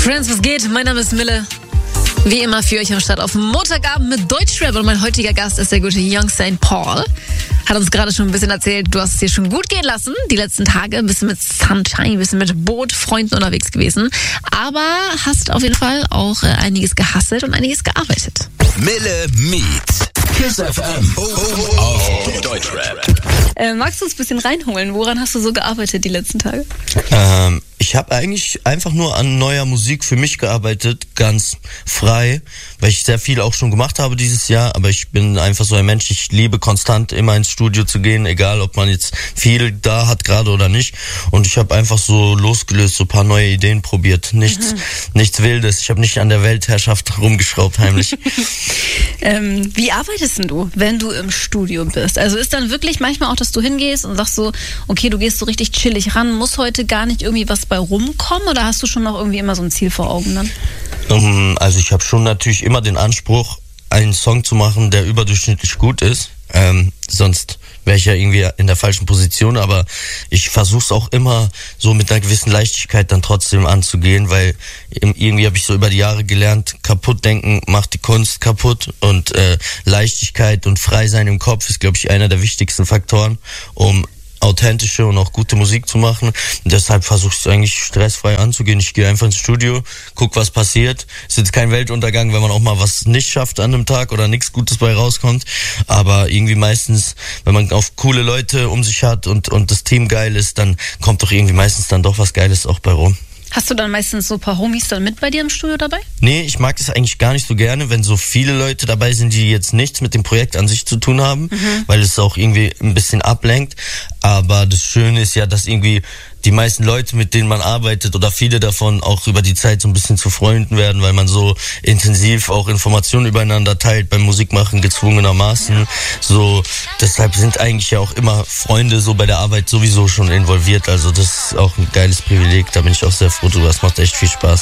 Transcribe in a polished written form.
Friends, was geht? Mein Name ist Mille. Wie immer für euch am Start auf Montagabend mit Deutschrap. Und mein heutiger Gast ist der gute Young St. Paul. Hat uns gerade schon ein bisschen erzählt, du hast es dir schon gut gehen lassen. Die letzten Tage ein bisschen mit Sunshine, ein bisschen mit Boot, Freunden unterwegs gewesen. Aber hast auf jeden Fall auch einiges gehustelt und einiges gearbeitet. Mille Meets KISS FM auf Deutschrap. Magst du uns ein bisschen reinholen? Woran hast du so gearbeitet die letzten Tage? Ich habe eigentlich einfach nur an neuer Musik für mich gearbeitet, ganz frei, weil ich sehr viel auch schon gemacht habe dieses Jahr, aber ich bin einfach so ein Mensch, ich liebe konstant immer ins Studio zu gehen, egal ob man jetzt viel da hat gerade oder nicht, und ich habe einfach so losgelöst, so ein paar neue Ideen probiert, nichts Wildes, ich habe nicht an der Weltherrschaft rumgeschraubt heimlich. Wie arbeitest denn du, wenn du im Studio bist? Also ist dann wirklich manchmal auch, dass du hingehst und sagst so, okay, du gehst so richtig chillig ran, muss heute gar nicht irgendwie was bei rumkommen, oder hast du schon noch irgendwie immer so ein Ziel vor Augen dann? Also ich habe schon natürlich immer den Anspruch, einen Song zu machen, der überdurchschnittlich gut ist. Sonst wäre ich ja irgendwie in der falschen Position, aber ich versuche es auch immer so mit einer gewissen Leichtigkeit dann trotzdem anzugehen, weil irgendwie habe ich so über die Jahre gelernt, kaputtdenken macht die Kunst kaputt, und Leichtigkeit und Freisein im Kopf ist, glaube ich, einer der wichtigsten Faktoren, um authentische und auch gute Musik zu machen. Und deshalb versuche ich es eigentlich stressfrei anzugehen. Ich gehe einfach ins Studio, guck, was passiert. Ist jetzt kein Weltuntergang, wenn man auch mal was nicht schafft an einem Tag oder nichts Gutes bei rauskommt. Aber irgendwie meistens, wenn man auf coole Leute um sich hat und das Team geil ist, dann kommt doch irgendwie meistens dann doch was Geiles auch bei rum. Hast du dann meistens so ein paar Homies dann mit bei dir im Studio dabei? Nee, ich mag das eigentlich gar nicht so gerne, wenn so viele Leute dabei sind, die jetzt nichts mit dem Projekt an sich zu tun haben, weil es auch irgendwie ein bisschen ablenkt. Aber das Schöne ist ja, dass irgendwie die meisten Leute, mit denen man arbeitet, oder viele davon auch über die Zeit so ein bisschen zu Freunden werden, weil man so intensiv auch Informationen übereinander teilt beim Musikmachen gezwungenermaßen. So, deshalb sind eigentlich ja auch immer Freunde so bei der Arbeit sowieso schon involviert. Also das ist auch ein geiles Privileg, da bin ich auch sehr froh drüber. Es macht echt viel Spaß.